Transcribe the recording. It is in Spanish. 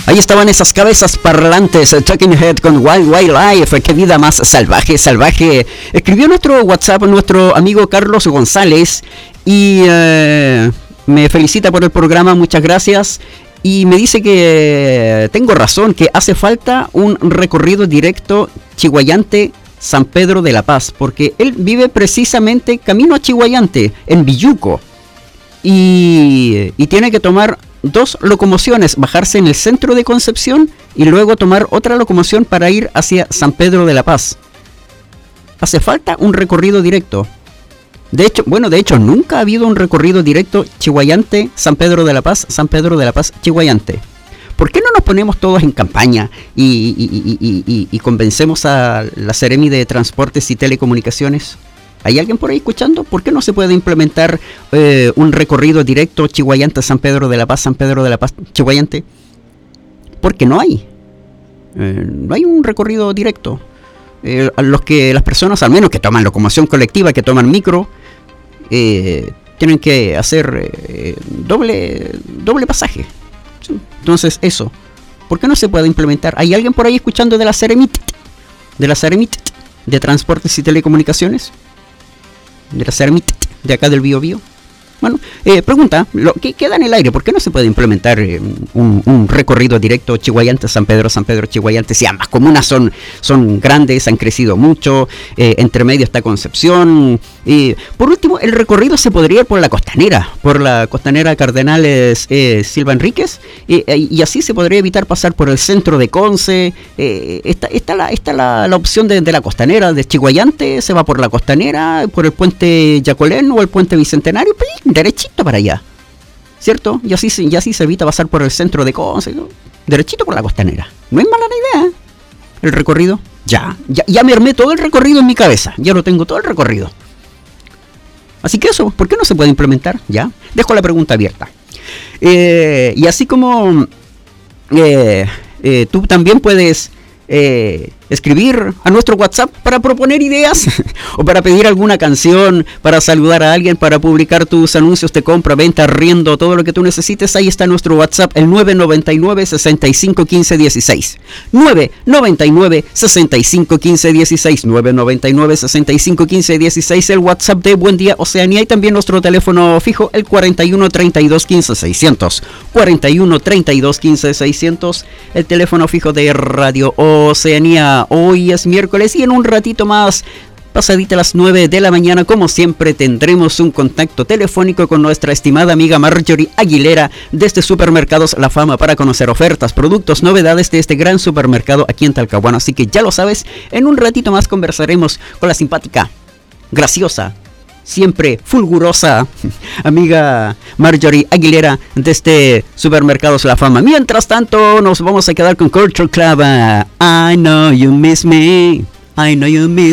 Ahí estaban esas cabezas parlantes, Talking Head con Wild Wild Life, qué vida más salvaje, salvaje. Escribió nuestro WhatsApp nuestro amigo Carlos González y me felicita por el programa, muchas gracias. Y me dice que tengo razón, que hace falta un recorrido directo Chiguayante-San Pedro de la Paz, porque él vive precisamente camino a Chiguayante, en Villuco. Y tiene que tomar 2 locomociones, bajarse en el centro de Concepción y luego tomar otra locomoción para ir hacia San Pedro de la Paz. Hace falta un recorrido directo. De hecho, nunca ha habido un recorrido directo Chiguayante, San Pedro de la Paz, Chiguayante. ¿Por qué no nos ponemos todos en campaña y convencemos a la Seremi de Transportes y Telecomunicaciones? ¿Hay alguien por ahí escuchando? ¿Por qué no se puede implementar un recorrido directo Chiguayante, San Pedro de la Paz, Chiguayante? Porque no hay. No hay un recorrido directo. Las personas, al menos que toman locomoción colectiva, que toman micro, tienen que hacer doble pasaje. ¿Sí? Entonces, eso. ¿Por qué no se puede implementar? ¿Hay alguien por ahí escuchando de la Seremit? ¿De Transportes y Telecomunicaciones? De la Seremit, de acá del Biobío. Bueno, pregunta, queda en el aire, ¿por qué no se puede implementar un recorrido directo Chiguayante-San Pedro, Chiguayante? Si ambas comunas son grandes, han crecido mucho, entre medio está Concepción. Por último, el recorrido se podría ir por la costanera Cardenales Silva Enríquez, y así se podría evitar pasar por el centro de Conce. Está la opción de la costanera de Chiguayante, se va por la costanera, por el puente Yacolén o el puente Bicentenario, derechito para allá, ¿cierto? Y así se evita pasar por el centro de Conce, ¿no? Derechito por la costanera. No es mala la idea, ¿eh? El recorrido, ya me armé todo el recorrido en mi cabeza, ya lo tengo todo el recorrido. Así que eso, ¿por qué no se puede implementar? Ya, dejo la pregunta abierta. Y así como tú también puedes escribir a nuestro WhatsApp para proponer ideas o para pedir alguna canción, para saludar a alguien, para publicar tus anuncios de compra, venta, arriendo, todo lo que tú necesites. Ahí está nuestro WhatsApp, el 999-6515-16 999-6515-16 999-6515-16, el WhatsApp de Buen Día Oceanía, y también nuestro teléfono fijo, el 41-32-15-600 41-32-15-600, el teléfono fijo de Radio Oceanía. Hoy es miércoles y en un ratito más, pasadita las 9 de la mañana, como siempre, tendremos un contacto telefónico con nuestra estimada amiga Marjorie Aguilera desde Supermercados La Fama para conocer ofertas, productos, novedades de este gran supermercado aquí en Talcahuano. Así que ya lo sabes, en un ratito más conversaremos con la simpática, graciosa, siempre fulgurosa amiga Marjorie Aguilera desde Supermercados La Fama. Mientras tanto, nos vamos a quedar con Culture Club. I know you miss me. I know you miss